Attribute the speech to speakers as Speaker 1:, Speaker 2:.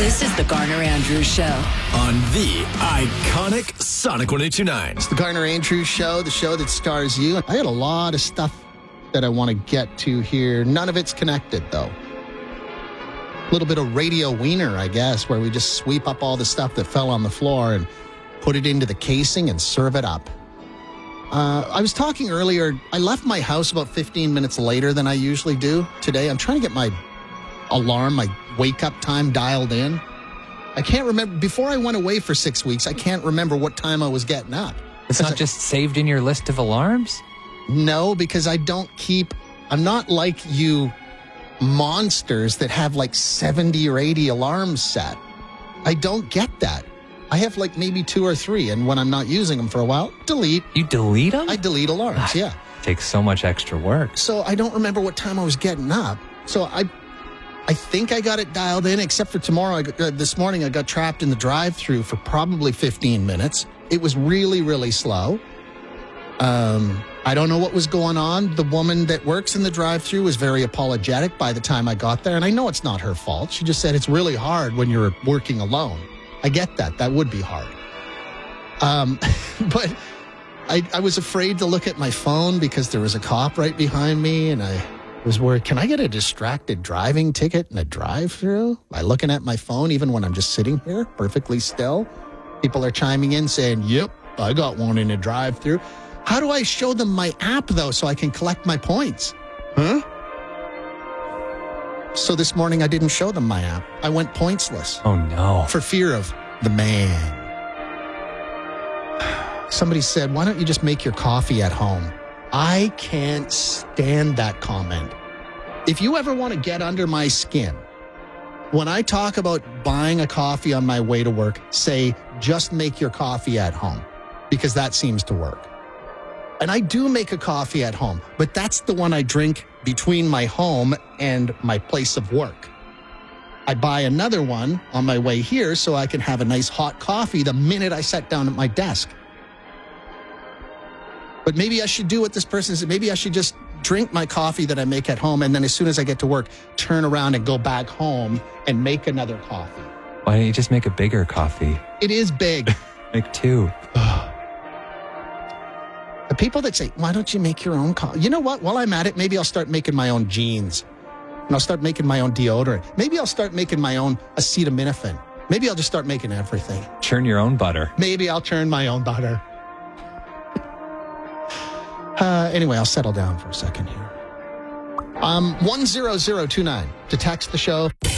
Speaker 1: This is the Garner Andrews Show
Speaker 2: on the iconic Sonic 102.9.
Speaker 3: It's the Garner Andrews Show, the show that stars you. I got a lot of stuff that I want to get to here. None of it's connected, though. A little bit of radio wiener, I guess, where we just sweep up all the stuff that fell on the floor and put it into the casing and serve it up. I was talking earlier, I left my house about 15 minutes later than I usually do today. I'm trying to get my alarm, my wake-up time dialed in. I can't remember. Before I went away for 6 weeks, I can't remember what time I was getting up.
Speaker 4: It's not just saved in your list of alarms?
Speaker 3: No, because I don't keep... I'm not like you monsters that have like 70 or 80 alarms set. I don't get that. I have like maybe 2 or 3, and when I'm not using them for a while, delete.
Speaker 4: You delete them?
Speaker 3: I delete alarms, yeah.
Speaker 4: Takes so much extra work.
Speaker 3: So I don't remember what time I was getting up. So I think I got it dialed in, except for tomorrow. This morning I got trapped in the drive-thru for probably 15 minutes. It was really, really slow. I don't know what was going on. The woman that works in the drive-thru was very apologetic by the time I got there, and I know it's not her fault. She just said it's really hard when you're working alone. I get that. That would be hard. But I was afraid to look at my phone because there was a cop right behind me, and I was worried, can I get a distracted driving ticket in a drive-thru by looking at my phone even when I'm just sitting here perfectly still? People are chiming in saying, yep, I got one in a drive-thru. How do I show them my app, though, so I can collect my points? Huh? So this morning I didn't show them my app. I went pointsless.
Speaker 4: Oh, no.
Speaker 3: For fear of the man. Somebody said, why don't you just make your coffee at home? I can't stand that comment. If you ever want to get under my skin, when I talk about buying a coffee on my way to work, say, just make your coffee at home, because that seems to work. And I do make a coffee at home, but that's the one I drink between my home and my place of work. I buy another one on my way here so I can have a nice hot coffee the minute I sit down at my desk. But maybe I should do what this person said. Maybe I should just drink my coffee that I make at home, and then as soon as I get to work, turn around and go back home and make another coffee.
Speaker 4: Why don't you just make a bigger coffee?
Speaker 3: It is big.
Speaker 4: Make 2.
Speaker 3: The people that say, why don't you make your own coffee? You know what? While I'm at it, maybe I'll start making my own jeans. And I'll start making my own deodorant. Maybe I'll start making my own acetaminophen. Maybe I'll just start making everything.
Speaker 4: Churn your own butter.
Speaker 3: Maybe I'll churn my own butter. Anyway, I'll settle down for a second here. 10029 to text the show.